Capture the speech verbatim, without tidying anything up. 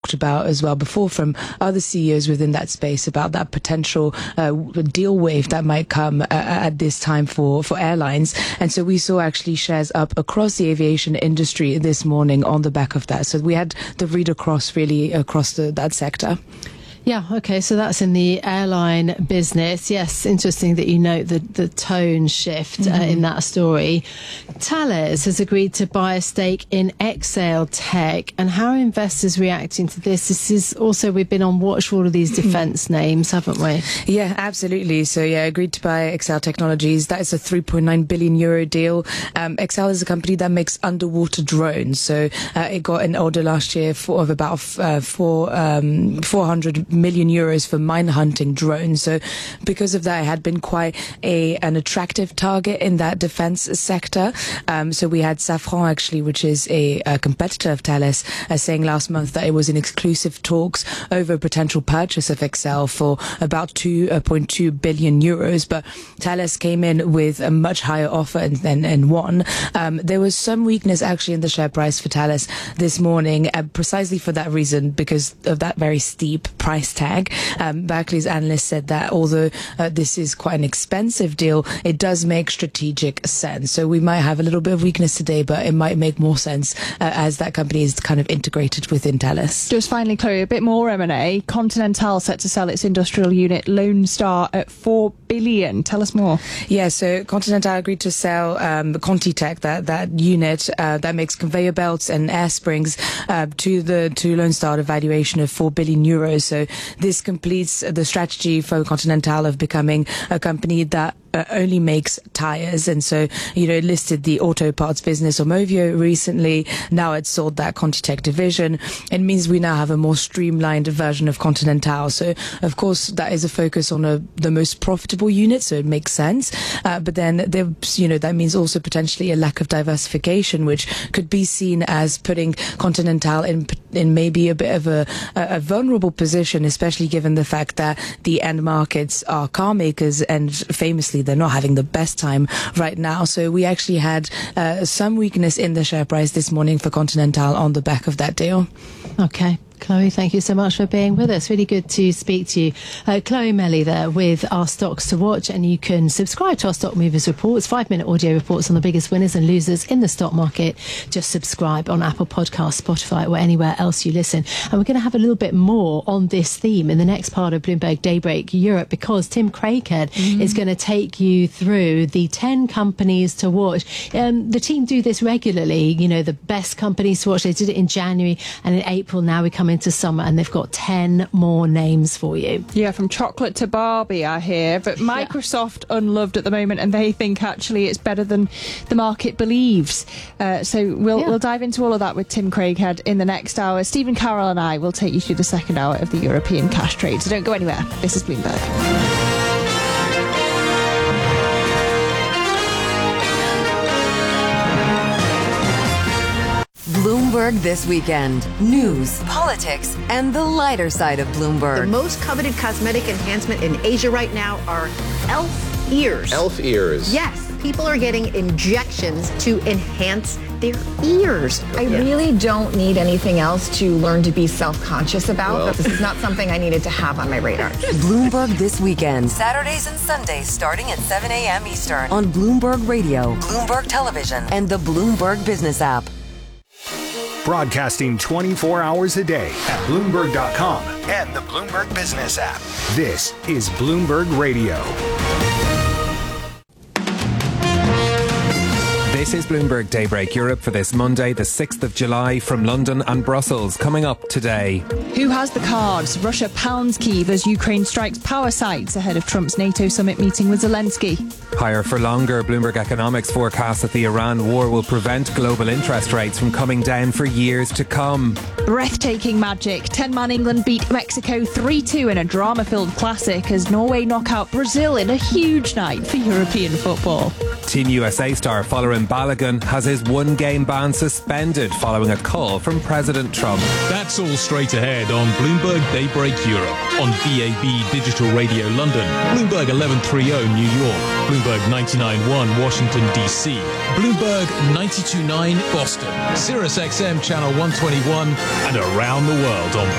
talked about as well before from other C E Os within that space about that potential uh, deal wave that might come uh, at this time for, for airlines. And so we saw actually shares up across the aviation industry this morning on the back of that. So we had the read across really across the, that sector. Yeah, okay, so that's in the airline business. Yes, interesting that you note the, the tone shift mm-hmm. uh, in that story. Thales has agreed to buy a stake in Exail Tech, and how are investors reacting to this? This is also, we've been on watch for all of these defence names, haven't we? Yeah, absolutely. So yeah, agreed to buy Exail Technologies. That is a three point nine billion euro deal. Um, Exail is a company that makes underwater drones. So uh, it got an order last year for, of about uh, four, um, four hundred million euros for mine hunting drones. So because of that, it had been quite a an attractive target in that defense sector. Um, so we had Safran actually, which is a, a competitor of Thales, uh, saying last month that it was in exclusive talks over a potential purchase of Exail for about two point two billion euros. But Thales came in with a much higher offer and, and, and won. Um, there was some weakness actually in the share price for Thales this morning, uh, precisely for that reason, because of that very steep price tag. Um, Barclays analyst said that although uh, this is quite an expensive deal, it does make strategic sense. So we might have a little bit of weakness today, but it might make more sense uh, as that company is kind of integrated within Thales. Just finally, Chloe, a bit more M and A. Continental set to sell its industrial unit Lone Star at four billion. Tell us more. Yeah, so Continental agreed to sell um, ContiTech, that that unit uh, that makes conveyor belts and air springs, uh, to the to Lone Star at a valuation of four billion euros. So this completes the strategy for Continental of becoming a company that Uh, only makes tires. And so, you know, it listed the auto parts business Aumovio recently. Now it's sold that ContiTech division. It means we now have a more streamlined version of Continental. So, of course, that is a focus on a, the most profitable unit, so it makes sense. Uh, but then, there, you know, that means also potentially a lack of diversification, which could be seen as putting Continental in, in maybe a bit of a, a vulnerable position, especially given the fact that the end markets are car makers, and famously they're not having the best time right now. So we actually had uh, some weakness in the share price this morning for Continental on the back of that deal. Okay. Chloe, thank you so much for being with us. Really good to speak to you. Uh, Chloe Melly there with our stocks to watch, and you can subscribe to our Stock Movers reports, five-minute audio reports on the biggest winners and losers in the stock market. Just subscribe on Apple Podcasts, Spotify, or anywhere else you listen. And we're going to have a little bit more on this theme in the next part of Bloomberg Daybreak Europe, because Tim Craighead mm. is going to take you through the ten companies to watch. Um, the team do this regularly, you know, the best companies to watch. They did it in January, and in April now we come into summer, and they've got ten more names for you. Yeah, from chocolate to Barbie, I hear. But Microsoft yeah. unloved at the moment, and they think actually it's better than the market believes. Uh, so we'll yeah. we'll dive into all of that with Tim Craighead in the next hour. Stephen Carroll and I will take you through the second hour of the European cash trade. So don't go anywhere. This is Bloomberg. Bloomberg This Weekend. News, politics, and the lighter side of Bloomberg. The most coveted cosmetic enhancement in Asia right now are elf ears. Elf ears. Yes. People are getting injections to enhance their ears. I yeah. really don't need anything else to learn to be self-conscious about. Well. This is not something I needed to have on my radar. Bloomberg This Weekend. Saturdays and Sundays starting at seven a.m. Eastern on Bloomberg Radio, Bloomberg Television, and the Bloomberg Business app. Broadcasting twenty-four hours a day at Bloomberg dot com and the Bloomberg Business app. This is Bloomberg Radio. This is Bloomberg Daybreak Europe for this Monday, the sixth of July, from London and Brussels. Coming up today. Who has the cards? Russia pounds Kyiv as Ukraine strikes power sites ahead of Trump's NATO summit meeting with Zelensky. Higher for longer. Bloomberg Economics forecasts that the Iran war will prevent global interest rates from coming down for years to come. Breathtaking magic. ten-man England beat Mexico three two in a drama-filled classic as Norway knock out Brazil in a huge night for European football. Team U S A star Folarin Balogun has his one-game ban suspended following a call from President Trump. That's all straight ahead on Bloomberg Daybreak Europe on D A B Digital Radio London, Bloomberg eleven thirty New York, Bloomberg ninety-nine point one Washington D C, Bloomberg ninety-two point nine Boston, Sirius X M Channel one twenty-one, and around the world on